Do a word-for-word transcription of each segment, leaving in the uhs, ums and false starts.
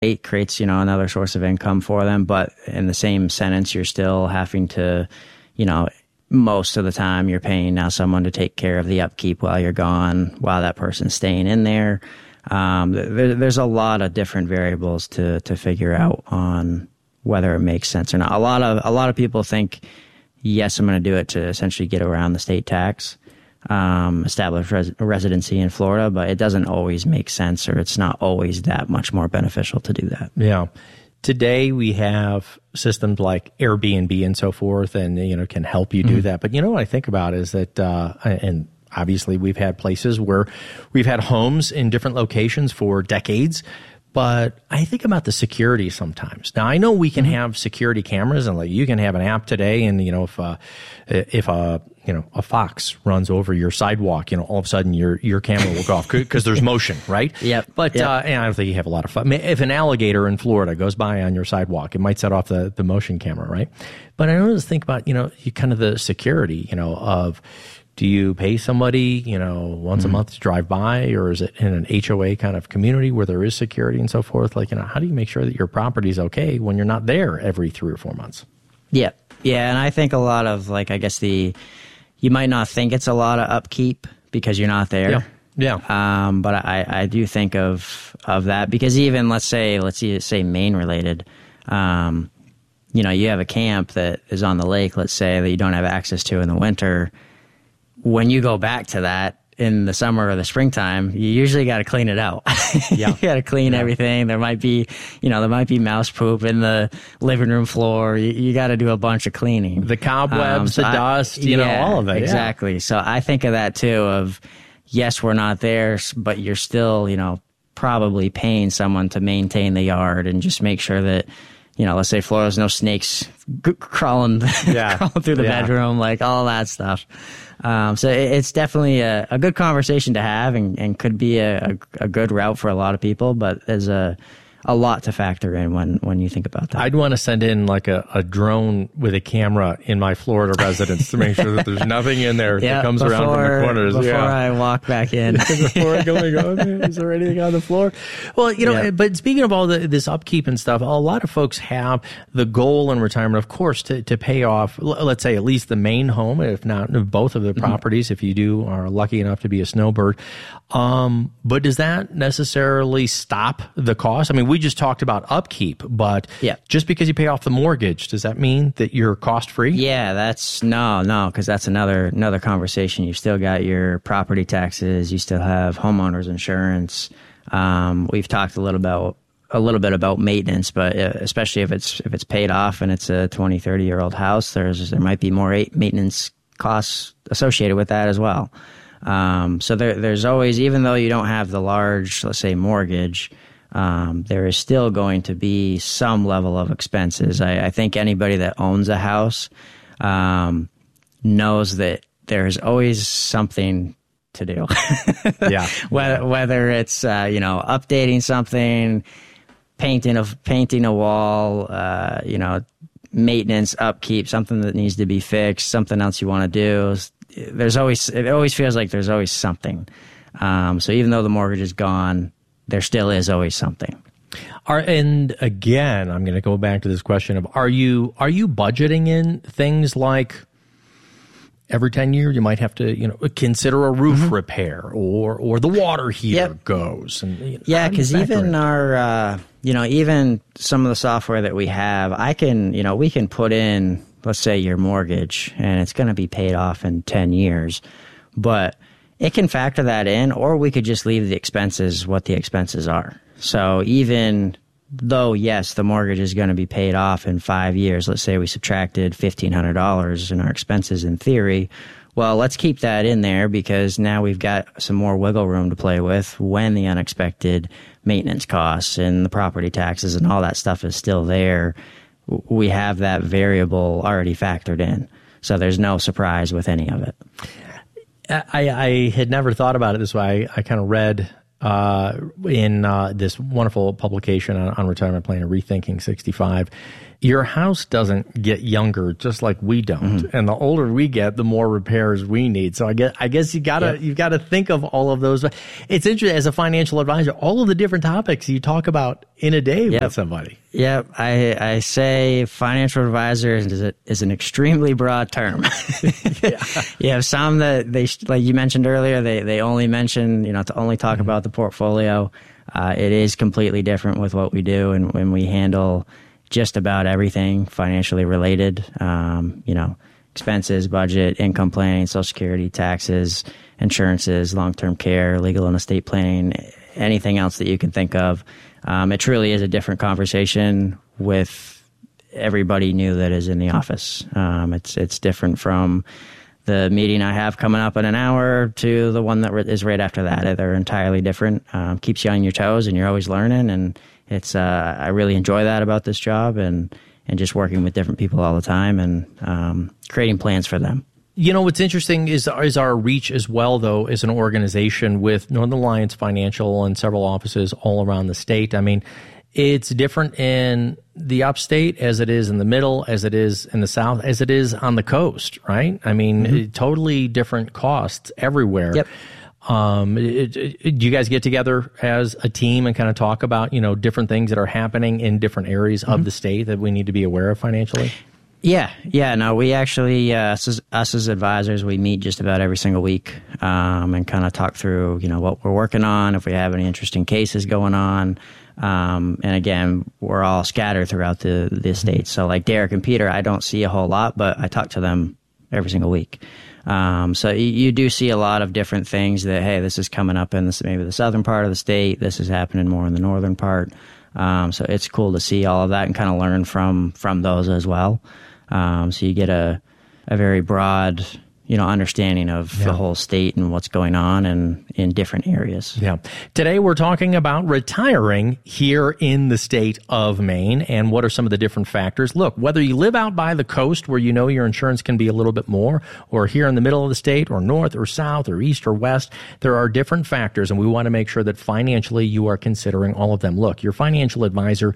It creates, you know, another source of income for them. But in the same sentence, you're still having to, you know, most of the time you're paying now someone to take care of the upkeep while you're gone, while that person's staying in there. Um, there, there's a lot of different variables to to figure out on whether it makes sense or not. A lot of a lot of people think, yes, I'm going to do it to essentially get around the state tax, um, establish res- residency in Florida, but it doesn't always make sense, or it's not always that much more beneficial to do that. Yeah. Today we have systems like Airbnb and so forth, and you know can help you do mm-hmm. that. But you know what I think about is that, uh, and obviously we've had places where we've had homes in different locations for decades. But I think about the security sometimes. Now I know we can mm-hmm. have security cameras, and like you can have an app today, and you know if uh, if a you know a fox runs over your sidewalk, you know all of a sudden your your camera will go off because there's motion, right? Yep. But yep. Uh, and I don't think you have a lot of fun. If an alligator in Florida goes by on your sidewalk, it might set off the the motion camera, right? But I always think about you know you kind of the security, you know of. Do you pay somebody, you know, once mm-hmm. a month to drive by, or is it in an H O A kind of community where there is security and so forth? Like, you know, how do you make sure that your property is okay when you're not there every three or four months? Yeah. Yeah. And I think a lot of, like, I guess the, you might not think it's a lot of upkeep because you're not there. Yeah. Yeah. Um, but I, I do think of, of that because even, let's say, let's say Maine related, um, you know, you have a camp that is on the lake, let's say, that you don't have access to in the winter. When you go back to that in the summer or the springtime, you usually got to clean it out. Yeah. You got to clean yeah. everything. There might be, you know, there might be mouse poop in the living room floor. You, you got to do a bunch of cleaning. The cobwebs, um, so the I, dust, you yeah, know, all of it. Exactly. Yeah. So I think of that too of, yes, we're not there, but you're still, you know, probably paying someone to maintain the yard and just make sure that, you know, let's say Florida's no snakes g- crawling, yeah. crawling through the yeah. bedroom, like all that stuff. Um, so it, it's definitely a, a good conversation to have, and, and could be a, a, a good route for a lot of people. But there's a a lot to factor in when, when you think about that. I'd want to send in like a, a drone with a camera in my Florida residence to make sure that there's nothing in there yeah, that comes before, around from the corners. Before yeah. I walk back in. Before I go, like, oh, man, is there anything on the floor? Well, you know, yeah. but speaking of all the, this upkeep and stuff, a lot of folks have the goal in retirement, of course, to, to pay off, let's say, at least the main home, if not both of the properties, mm-hmm. if you do are lucky enough to be a snowbird. Um, but does that necessarily stop the cost? I mean, we just talked about upkeep, but yeah. just because you pay off the mortgage, does that mean that you're cost free? Yeah, that's no, no, because that's another another conversation. You've still got your property taxes, you still have homeowners insurance. Um, we've talked a little about a little bit about maintenance, but especially if it's if it's paid off and it's a twenty, thirty year old house, there's there might be more maintenance costs associated with that as well. Um, so there, there's always, even though you don't have the large, let's say, mortgage, um, there is still going to be some level of expenses. I, I think anybody that owns a house um, knows that there's always something to do. yeah. Whether, whether it's, uh, you know, updating something, painting a, painting a wall, uh, you know, maintenance, upkeep, something that needs to be fixed, something else you want to do. There's always, it always feels like there's always something. Um, so even though the mortgage is gone, there still is always something. Are, and again, I'm going to go back to this question of, are you, are you budgeting in things like every ten years you might have to, you know, consider a roof mm-hmm. repair or, or the water heater yep. goes. And, you know, yeah. Cause even our, uh, you know, even some of the software that we have, I can, you know, we can put in, let's say your mortgage, and it's going to be paid off in ten years, but it can factor that in, or we could just leave the expenses what the expenses are. So even though, yes, the mortgage is going to be paid off in five years, let's say we subtracted fifteen hundred dollars in our expenses in theory, well, let's keep that in there because now we've got some more wiggle room to play with when the unexpected maintenance costs and the property taxes and all that stuff is still there. We have that variable already factored in. So there's no surprise with any of it. I, I had never thought about it this way. I, I kind of read uh, in uh, this wonderful publication on, on retirement planning, Rethinking sixty-five, Your house doesn't get younger just like we don't. Mm-hmm. And the older we get, the more repairs we need. So I guess, I guess you gotta, yep. you've got to think of all of those. It's interesting as a financial advisor, all of the different topics you talk about in a day yep. with somebody. Yeah, I I say financial advisor is, a, is an extremely broad term. yeah. You have some that they, like you mentioned earlier, they, they only mention, you know, to only talk mm-hmm. about the portfolio. Uh, it is completely different with what we do, and when we handle just about everything financially related, um, you know, expenses, budget, income planning, Social Security, taxes, insurances, long-term care, legal and estate planning, anything else that you can think of. Um, it truly is a different conversation with everybody new that is in the office. Um, it's it's different from the meeting I have coming up in an hour to the one that is right after that. They're entirely different. Um, keeps you on your toes, and you're always learning. And it's uh, I really enjoy that about this job, and and just working with different people all the time, and um, creating plans for them. You know, what's interesting is is our reach as well, though, as an organization with Northern Alliance Financial and several offices all around the state. I mean, it's different in the upstate as it is in the middle, as it is in the south, as it is on the coast, right? I mean, mm-hmm. totally different costs everywhere. Yep. Um, it, it, do you guys get together as a team and kind of talk about, you know, different things that are happening in different areas mm-hmm. of the state that we need to be aware of financially? Yeah, yeah. No, we actually, uh, us, as, us as advisors, we meet just about every single week um, and kind of talk through, you know, what we're working on, if we have any interesting cases going on. Um, and again, we're all scattered throughout the, the state. So like Derek and Peter, I don't see a whole lot, but I talk to them every single week. Um, so you, you do see a lot of different things that, hey, this is coming up in this, maybe the southern part of the state. This is happening more in the northern part. Um, so it's cool to see all of that and kind of learn from, from those as well. Um, so you get a, a very broad, you know, understanding of yeah. the whole state and what's going on and in different areas. Yeah. Today we're talking about retiring here in the state of Maine and what are some of the different factors. Look, whether you live out by the coast where you know your insurance can be a little bit more, or here in the middle of the state, or north or south or east or west, there are different factors, and we want to make sure that financially you are considering all of them. Look, your financial advisor,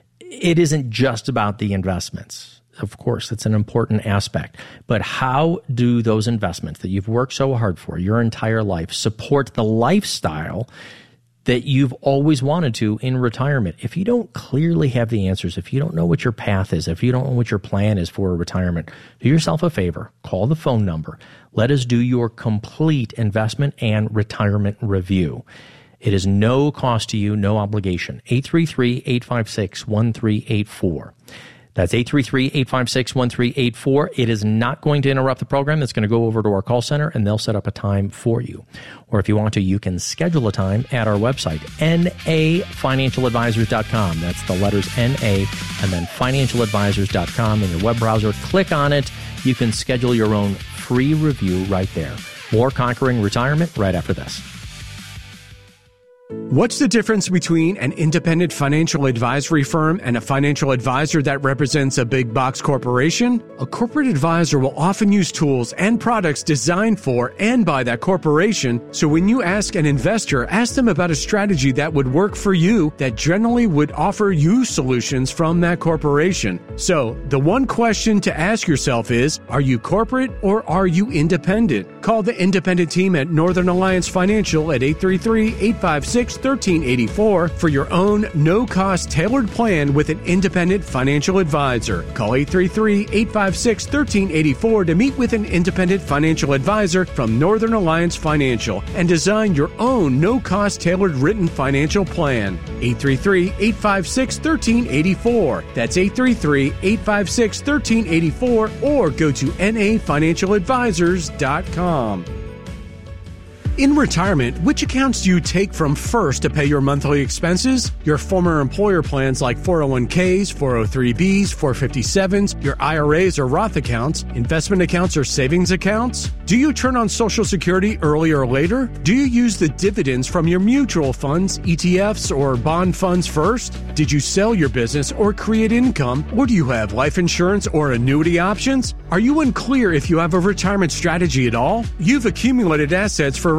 it isn't just about the investments. Of course, it's an important aspect. But how do those investments that you've worked so hard for your entire life support the lifestyle that you've always wanted to in retirement? If you don't clearly have the answers, if you don't know what your path is, if you don't know what your plan is for retirement, do yourself a favor. Call the phone number. Let us do your complete investment and retirement review. It is no cost to you, no obligation. eight three three, eight five six, one three eight four. That's eight three three, eight five six, one three eight four. It is not going to interrupt the program. It's going to go over to our call center, and they'll set up a time for you. Or if you want to, you can schedule a time at our website, N A financial advisors dot com. That's the letters N A and then financial advisors dot com in your web browser. Click on it. You can schedule your own free review right there. More Conquering Retirement right after this. What's the difference between an independent financial advisory firm and a financial advisor that represents a big box corporation? A corporate advisor will often use tools and products designed for and by that corporation. So when you ask an investor, ask them about a strategy that would work for you that generally would offer you solutions from that corporation. So the one question to ask yourself is, are you corporate or are you independent? Call the independent team at Northern Alliance Financial at eight three three, eight five six, one three eight four for your own no-cost tailored plan with an independent financial advisor. Call eight three three, eight five six, one three eight four to meet with an independent financial advisor from Northern Alliance Financial and design your own no-cost tailored written financial plan. eight three three, eight five six, one three eight four. That's eight three three, eight five six, one three eight four or go to N A financial advisors dot com. In retirement, which accounts do you take from first to pay your monthly expenses? Your former employer plans like four oh one k's, four oh three b's, four fifty-sevens, your I R A's or Roth accounts, investment accounts or savings accounts? Do you turn on Social Security early or later? Do you use the dividends from your mutual funds, E T Fs, or bond funds first? Did you sell your business or create income? Or do you have life insurance or annuity options? Are you unclear if you have a retirement strategy at all? You've accumulated assets for a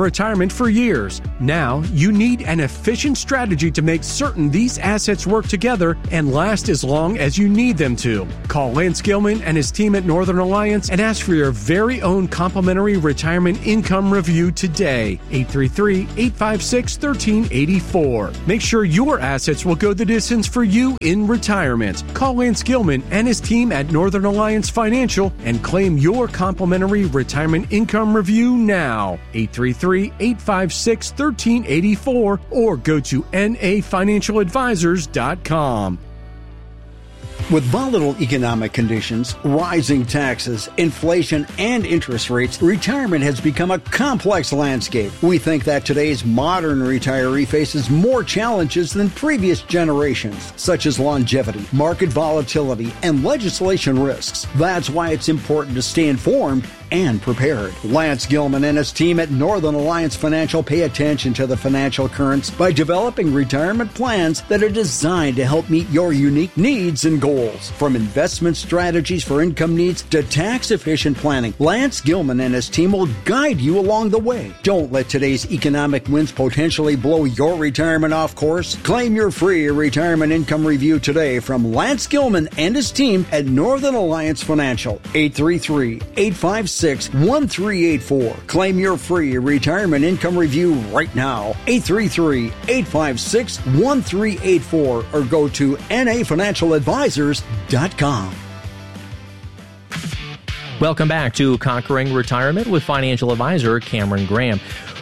retirement for years. Now, you need an efficient strategy to make certain these assets work together and last as long as you need them to. Call Lance Gilman and his team at Northern Alliance and ask for your very own complimentary retirement income review today. eight three three, eight five six, one three eight four. Make sure your assets will go the distance for you in retirement. Call Lance Gilman and his team at Northern Alliance Financial and claim your complimentary retirement income review now. eight three three, eight five six, one three eight four or go to N A financial advisors dot com. With volatile economic conditions, rising taxes, inflation, and interest rates, retirement has become a complex landscape. We think that today's modern retiree faces more challenges than previous generations, such as longevity, market volatility, and legislation risks. That's why it's important to stay informed and prepared. Lance Gilman and his team at Northern Alliance Financial pay attention to the financial currents by developing retirement plans that are designed to help meet your unique needs and goals. From investment strategies for income needs to tax-efficient planning, Lance Gilman and his team will guide you along the way. Don't let today's economic winds potentially blow your retirement off course. Claim your free retirement income review today from Lance Gilman and his team at Northern Alliance Financial. eight three three, eight five six, one three eight four. Claim your free retirement income review right now. eight three three, eight five six, one three eight four or go to N A financial advisors dot com. Welcome back to Conquering Retirement with financial advisor Cameron Graham.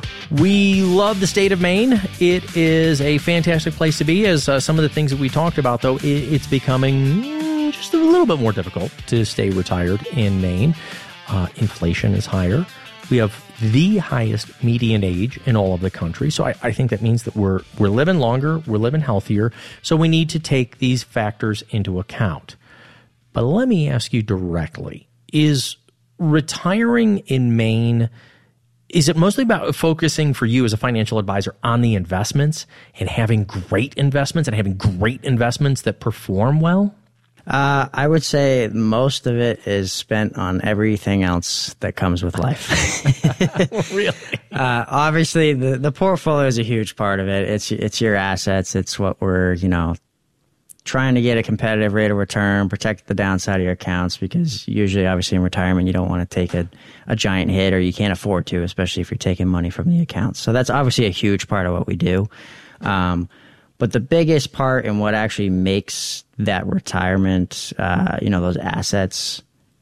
We love the state of Maine. It is a fantastic place to be. As uh, some of the things that we talked about, though, it, it's becoming mm, just a little bit more difficult to stay retired in Maine. Uh, inflation is higher. We have the highest median age in all of the country. So I, I think that means that we're we're living longer, we're living healthier. So we need to take these factors into account. But let me ask you directly, is retiring in Maine, is it mostly about focusing for you as a financial advisor on the investments and having great investments and having great investments that perform well? Uh, I would say most of it is spent on everything else that comes with life. Really? Uh, obviously, the, the portfolio is a huge part of it. It's it's your assets. It's what we're, you know, trying to get a competitive rate of return, protect the downside of your accounts, because usually, obviously, in retirement, you don't want to take a, a giant hit, or you can't afford to, especially if you're taking money from the accounts. So that's obviously a huge part of what we do. Um, But the biggest part and what actually makes that retirement, uh, you know, those assets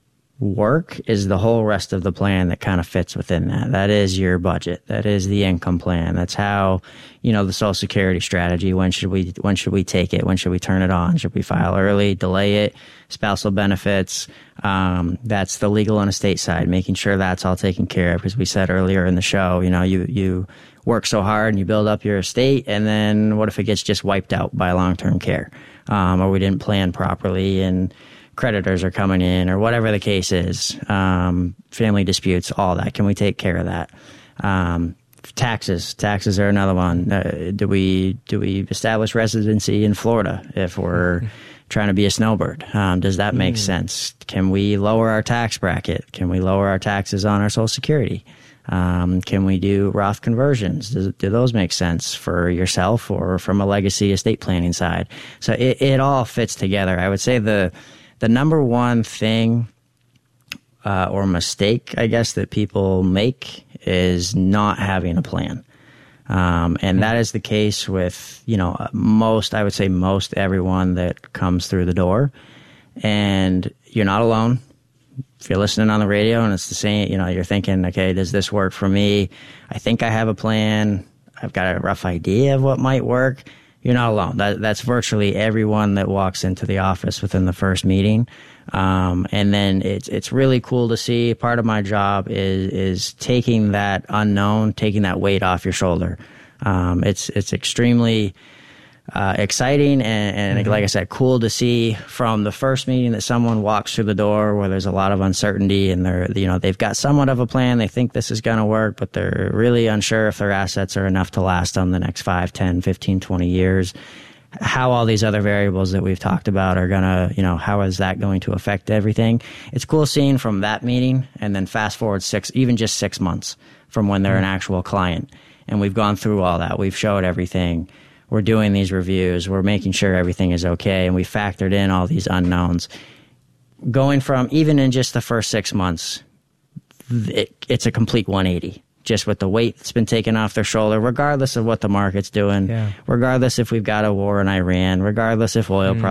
work is the whole rest of the plan that kind of fits within that. That is your budget. That is the income plan. That's how, you know, the Social Security strategy. When should we, when should we take it? When should we turn it on? Should we file early, delay it? Spousal benefits. Um, that's the legal and estate side, making sure that's all taken care of. Because we said earlier in the show, you know, you, you, work so hard and you build up your estate, and then what if it gets just wiped out by long-term care, um, or we didn't plan properly and creditors are coming in, or whatever the case is, um, family disputes, all that. Can we take care of that? Um, taxes, taxes are another one. Uh, do we do we establish residency in Florida if we're trying to be a snowbird? Um, does that make mm. sense? Can we lower our tax bracket? Can we lower our taxes on our Social Security? Um, can we do Roth conversions? Do, do those make sense for yourself or from a legacy estate planning side? So it, it all fits together. I would say the the number one thing uh, or mistake, I guess, that people make is not having a plan. Um, and that is the case with, you know, most, I would say most everyone that comes through the door. And you're not alone. If you're listening on the radio and it's the same, you know, you're thinking, okay, does this work for me? I think I have a plan. I've got a rough idea of what might work. You're not alone. That, that's virtually everyone that walks into the office within the first meeting. Um, and then it's, it's really cool to see. Part of my job is, is taking that unknown, taking that weight off your shoulder. Um, it's, it's extremely, Uh, exciting and, and mm-hmm. like I said, cool to see from the first meeting that someone walks through the door where there's a lot of uncertainty and they're, you know, they've got somewhat of a plan. They think this is going to work, but they're really unsure if their assets are enough to last them the next five, ten, fifteen, twenty years. How all these other variables that we've talked about are going to, you know, how is that going to affect everything? It's cool seeing from that meeting and then fast forward six, even just six months. from when they're an actual client. And we've gone through all that. We've showed everything. We're doing these reviews. We're making sure everything is okay. And we factored in all these unknowns. Going from, even in just the first six months, it, it's a complete one eighty. Just with the weight that's been taken off their shoulder, regardless of what the market's doing, yeah. regardless if we've got a war in Iran, regardless if oil mm. prices